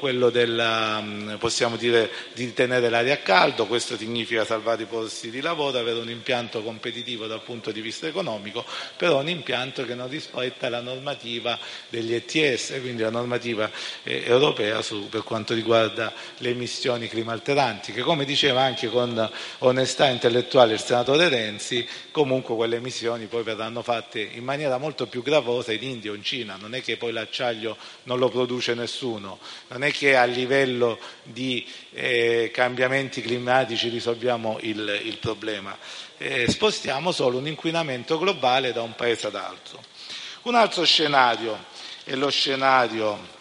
possiamo dire, di tenere l'aria a caldo. Questo significa salvare i posti di lavoro, avere un impianto competitivo dal punto di vista economico, però un impianto che non rispetta la normativa degli ETS, quindi la normativa europea per quanto riguarda le emissioni climalteranti, che, come diceva anche con onestà intellettuale il senatore Renzi, comunque quelle emissioni poi verranno fatte in maniera molto più gravosa in India o in Cina. Non è che poi l'acciaio non lo produce nessuno, non è che a livello di cambiamenti climatici risolviamo il problema, spostiamo solo un inquinamento globale da un paese ad altro. Un altro scenario è lo scenario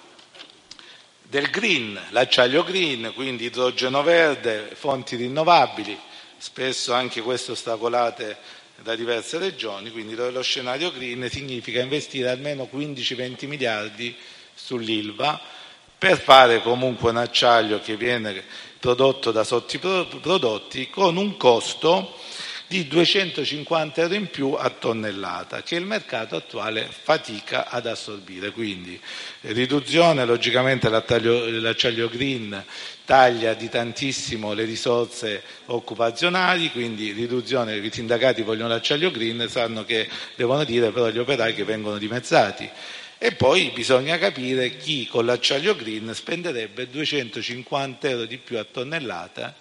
del green, l'acciaio green, quindi idrogeno verde, fonti rinnovabili, spesso anche queste ostacolate da diverse regioni. Quindi lo scenario green significa investire almeno 15-20 miliardi sull'Ilva per fare comunque un acciaio che viene prodotto da sottoprodotti con un costo di 250 euro in più a tonnellata, che il mercato attuale fatica ad assorbire. Quindi riduzione, logicamente l'acciaio green taglia di tantissimo le risorse occupazionali, quindi riduzione, i sindacati vogliono l'acciaio green, sanno che devono dire però agli operai che vengono dimezzati. E poi bisogna capire chi con l'acciaio green spenderebbe 250 euro di più a tonnellata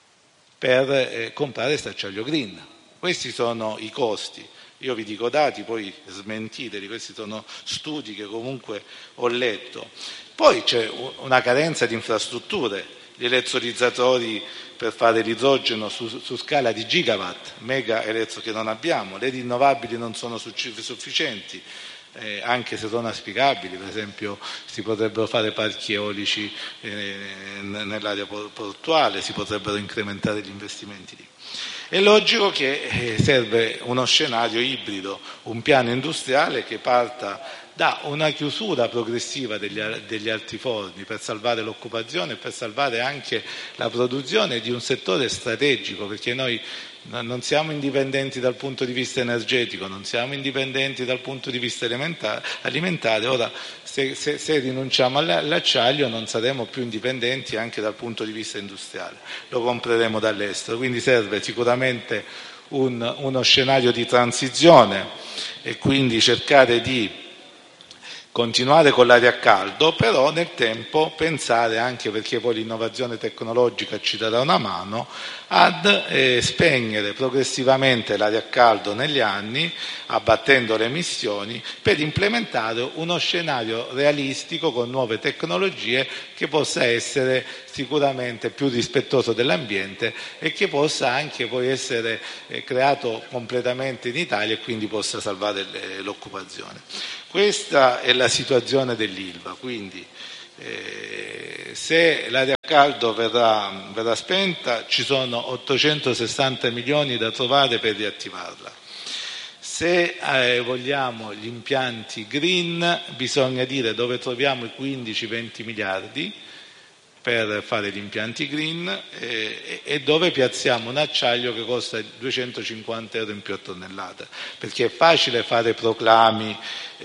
per comprare questo acciaio green. Questi sono i costi. Io vi dico dati, poi smentiteli, questi sono studi che comunque ho letto. Poi c'è una carenza di infrastrutture, gli elettrolizzatori per fare l'idrogeno su scala di gigawatt, mega che non abbiamo, le rinnovabili non sono sufficienti. Anche se sono auspicabili, per esempio si potrebbero fare parchi eolici nell'area portuale, si potrebbero incrementare gli investimenti lì. È logico che serve uno scenario ibrido, un piano industriale che parta da una chiusura progressiva degli altiforni per salvare l'occupazione e per salvare anche la produzione di un settore strategico, perché noi non siamo indipendenti dal punto di vista energetico, non siamo indipendenti dal punto di vista alimentare. Ora se rinunciamo all'acciaio non saremo più indipendenti anche dal punto di vista industriale, lo compreremo dall'estero, quindi serve sicuramente uno scenario di transizione e quindi cercare di continuare con l'aria a caldo, però nel tempo pensare, anche perché poi l'innovazione tecnologica ci darà una mano, ad spegnere progressivamente l'aria a caldo negli anni, abbattendo le emissioni, per implementare uno scenario realistico con nuove tecnologie che possa essere sicuramente più rispettoso dell'ambiente e che possa anche poi essere creato completamente in Italia e quindi possa salvare l'occupazione. Questa è la situazione dell'Ilva, quindi se l'aria a caldo verrà spenta ci sono 860 milioni da trovare per riattivarla. Se vogliamo gli impianti green bisogna dire dove troviamo i 15-20 miliardi per fare gli impianti green e dove piazziamo un acciaio che costa 250 euro in più a tonnellata, perché è facile fare proclami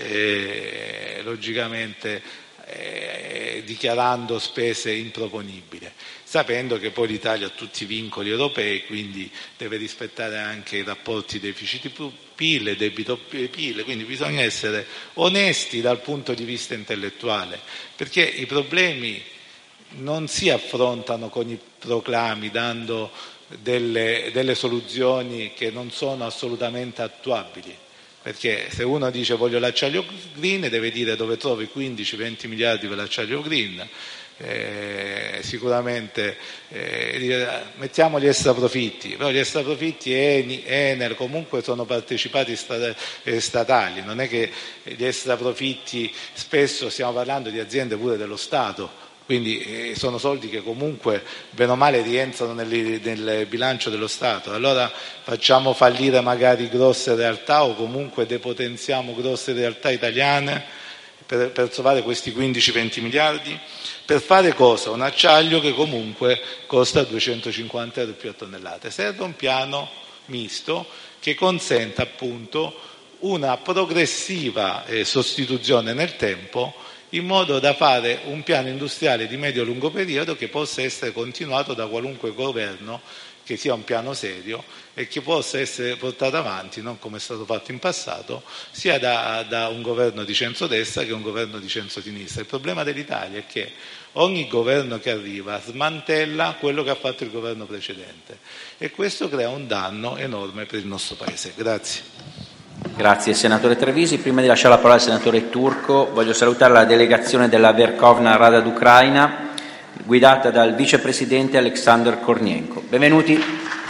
logicamente dichiarando spese improponibili, sapendo che poi l'Italia ha tutti i vincoli europei, quindi deve rispettare anche i rapporti deficit-PIL e debito-PIL, quindi bisogna essere onesti dal punto di vista intellettuale, perché i problemi non si affrontano con i proclami dando delle soluzioni che non sono assolutamente attuabili, perché se uno dice voglio l'acciaio green deve dire dove trovi 15-20 miliardi per l'acciaio green, sicuramente mettiamo gli extraprofitti, però gli extraprofitti Enel comunque sono partecipati statali, non è che gli extraprofitti, spesso stiamo parlando di aziende pure dello Stato, quindi sono soldi che comunque bene o male rientrano nel bilancio dello Stato. Allora facciamo fallire magari grosse realtà o comunque depotenziamo grosse realtà italiane per trovare questi 15-20 miliardi? Per fare cosa? Un acciaio che comunque costa 250 euro più a tonnellata. Serve un piano misto che consenta appunto una progressiva sostituzione nel tempo, in modo da fare un piano industriale di medio-lungo periodo che possa essere continuato da qualunque governo, che sia un piano serio e che possa essere portato avanti, non come è stato fatto in passato, sia da un governo di centrodestra che un governo di centrosinistra. Il problema dell'Italia è che ogni governo che arriva smantella quello che ha fatto il governo precedente e questo crea un danno enorme per il nostro Paese. Grazie. Grazie senatore Trevisi. Prima di lasciare la parola al senatore Turco voglio salutare la delegazione della Verkhovna Rada d'Ucraina guidata dal vicepresidente Alexander Kornienko. Benvenuti.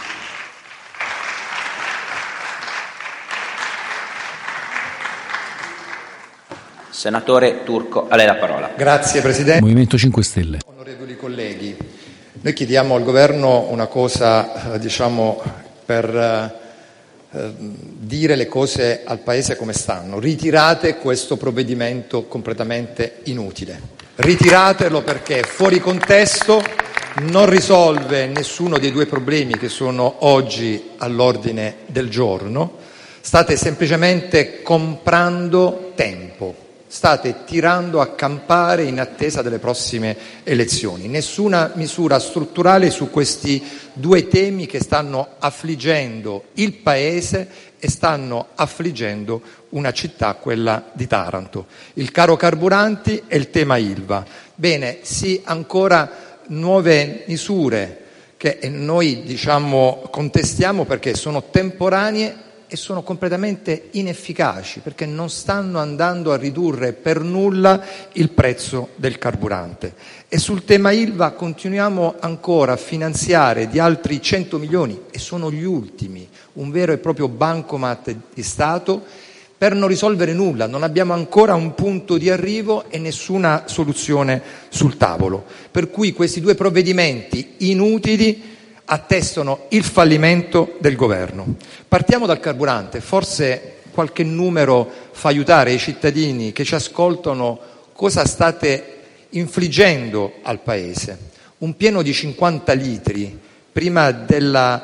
Senatore Turco, a lei la parola. Grazie Presidente. Movimento 5 Stelle. Onorevoli colleghi, noi chiediamo al Governo una cosa, per dire le cose al Paese come stanno. Ritirate questo provvedimento completamente inutile. Ritiratelo perché è fuori contesto, non risolve nessuno dei due problemi che sono oggi all'ordine del giorno. State semplicemente comprando tempo. State tirando a campare in attesa delle prossime elezioni. Nessuna misura strutturale su questi due temi che stanno affliggendo il Paese e stanno affliggendo una città, quella di Taranto. Il caro carburanti e il tema Ilva. Bene, sì, ancora nuove misure che noi contestiamo perché sono temporanee e sono completamente inefficaci perché non stanno andando a ridurre per nulla il prezzo del carburante. E sul tema Ilva continuiamo ancora a finanziare di altri 100 milioni, e sono gli ultimi, un vero e proprio bancomat di Stato, per non risolvere nulla. Non abbiamo ancora un punto di arrivo e nessuna soluzione sul tavolo. Per cui questi due provvedimenti inutili attestano il fallimento del governo. Partiamo dal carburante, forse qualche numero fa aiutare i cittadini che ci ascoltano cosa state infliggendo al Paese. Un pieno di 50 litri prima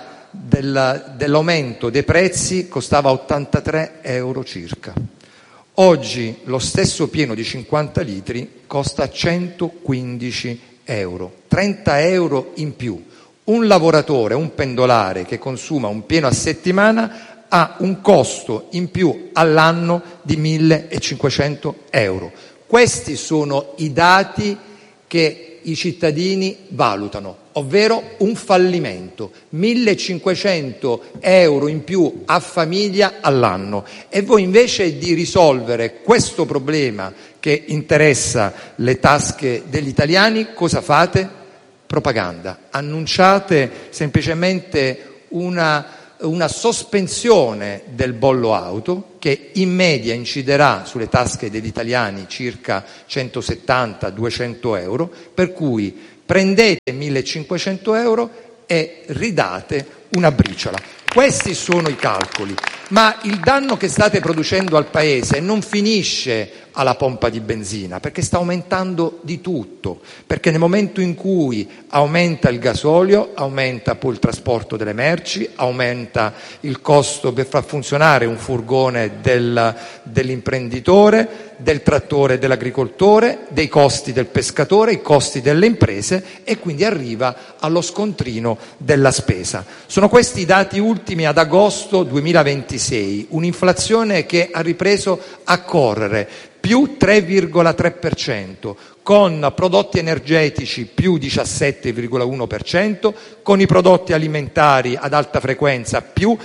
dell'aumento dei prezzi costava 83 euro circa. Oggi lo stesso pieno di 50 litri costa 115 euro, 30 euro in più. Un lavoratore, un pendolare che consuma un pieno a settimana ha un costo in più all'anno di 1.500 euro. Questi sono i dati che i cittadini valutano, ovvero un fallimento, 1.500 euro in più a famiglia all'anno. E voi invece di risolvere questo problema che interessa le tasche degli italiani, cosa fate? Propaganda. Annunciate semplicemente una sospensione del bollo auto che in media inciderà sulle tasche degli italiani circa 170-200 euro, per cui prendete 1.500 euro e ridate una briciola. Questi sono i calcoli, ma il danno che state producendo al Paese non finisce alla pompa di benzina, perché sta aumentando di tutto, perché nel momento in cui aumenta il gasolio, aumenta poi il trasporto delle merci, aumenta il costo per far funzionare un furgone dell'imprenditore, del trattore dell'agricoltore, dei costi del pescatore, i costi delle imprese, e quindi arriva allo scontrino della spesa. Sono questi i dati ultimi ad agosto 2026, un'inflazione che ha ripreso a correre, più 3,3%, con prodotti energetici più 17,1%, con i prodotti alimentari ad alta frequenza più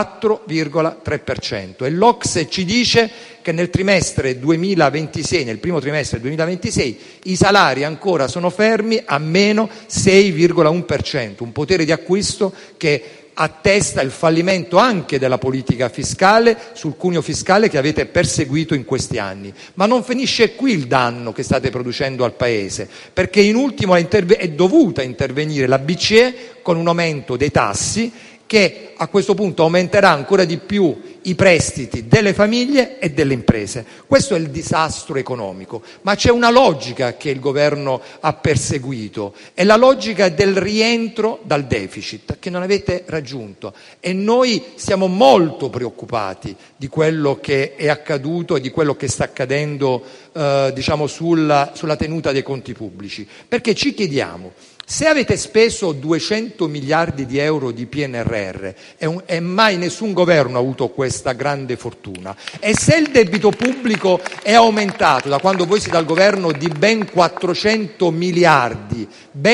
4,3%. E l'Ocse ci dice che nel trimestre 2026, nel primo trimestre 2026, i salari ancora sono fermi a meno 6,1%, un potere di acquisto che attesta il fallimento anche della politica fiscale sul cuneo fiscale che avete perseguito in questi anni. Ma non finisce qui il danno che state producendo al Paese, perché in ultimo è dovuta intervenire la BCE con un aumento dei tassi che a questo punto aumenterà ancora di più i prestiti delle famiglie e delle imprese. Questo è il disastro economico, ma c'è una logica che il governo ha perseguito, è la logica del rientro dal deficit che non avete raggiunto, e noi siamo molto preoccupati di quello che è accaduto e di quello che sta accadendo sulla tenuta dei conti pubblici, perché ci chiediamo: se avete speso 200 miliardi di euro di PNRR e mai nessun governo ha avuto questa grande fortuna, e se il debito pubblico è aumentato da quando voi siete al governo di ben 400 miliardi,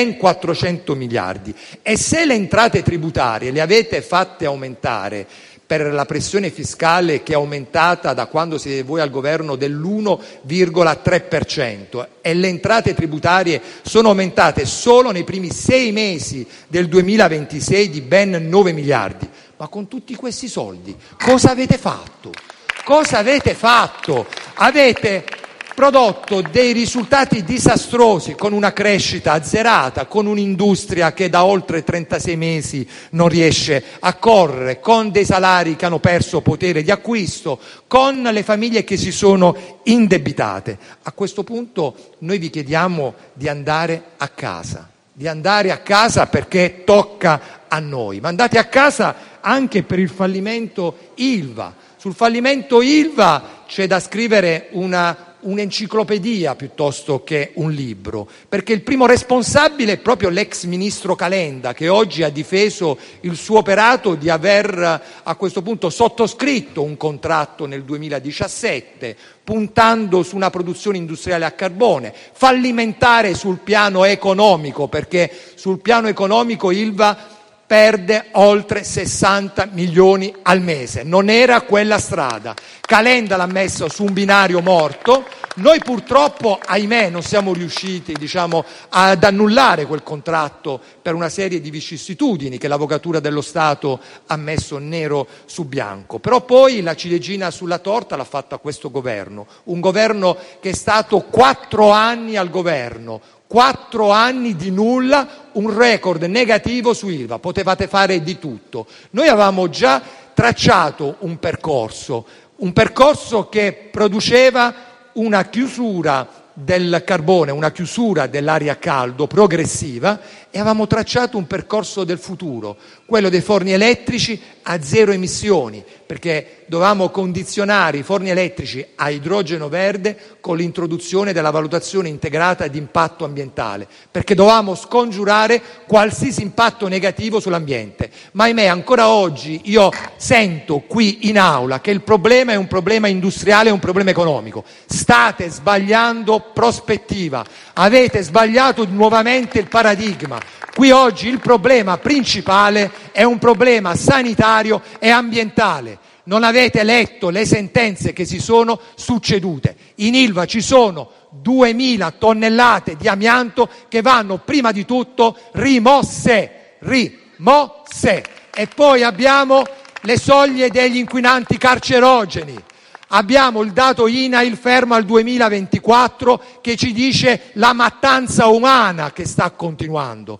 e se le entrate tributarie le avete fatte aumentare per la pressione fiscale che è aumentata da quando siete voi al governo dell'1,3%, e le entrate tributarie sono aumentate solo nei primi 6 mesi del 2026 di ben 9 miliardi. Ma con tutti questi soldi cosa avete fatto? Cosa avete fatto? Avete prodotto dei risultati disastrosi, con una crescita azzerata, con un'industria che da oltre 36 mesi non riesce a correre, con dei salari che hanno perso potere di acquisto, con le famiglie che si sono indebitate. A questo punto noi vi chiediamo di andare a casa, perché tocca a noi, ma andate a casa anche per il fallimento Ilva. Sul fallimento Ilva c'è da scrivere un'enciclopedia piuttosto che un libro, perché il primo responsabile è proprio l'ex ministro Calenda, che oggi ha difeso il suo operato di aver a questo punto sottoscritto un contratto nel 2017 puntando su una produzione industriale a carbone, fallimentare sul piano economico, perché sul piano economico Ilva perde oltre 60 milioni al mese. Non era quella strada. Calenda l'ha messo su un binario morto. Noi purtroppo, ahimè, non siamo riusciti, ad annullare quel contratto per una serie di vicissitudini che l'Avvocatura dello Stato ha messo nero su bianco. Però poi la ciliegina sulla torta l'ha fatta questo governo, un governo che è stato 4 anni al governo, 4 anni di nulla, un record negativo su Ilva. Potevate fare di tutto. Noi avevamo già tracciato un percorso che produceva una chiusura del carbone, una chiusura dell'area a caldo progressiva, e avevamo tracciato un percorso del futuro, quello dei forni elettrici a zero emissioni, perché dovevamo condizionare i forni elettrici a idrogeno verde con l'introduzione della valutazione integrata di impatto ambientale, perché dovevamo scongiurare qualsiasi impatto negativo sull'ambiente. Ma ahimè ancora oggi io sento qui in aula che il problema è un problema industriale, è un problema economico. State sbagliando prospettiva, avete sbagliato nuovamente il paradigma. Qui oggi il problema principale è un problema sanitario e ambientale. Non avete letto le sentenze che si sono succedute. In Ilva ci sono 2000 tonnellate di amianto che vanno prima di tutto rimosse. E poi abbiamo le soglie degli inquinanti carcerogeni. Abbiamo il dato INAIL fermo al 2024 che ci dice la mattanza umana che sta continuando.